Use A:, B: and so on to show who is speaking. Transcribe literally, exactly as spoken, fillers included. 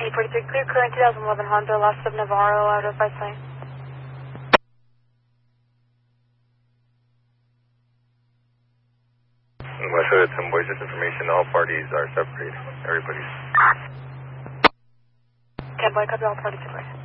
A: eight forty-three, clear current two thousand eleven Honda, lost of Navarro, out of Vice Lane.
B: West Hood, ten boys, just information, all parties are separated. Everybody's.
A: ten boy, copy, all parties separated.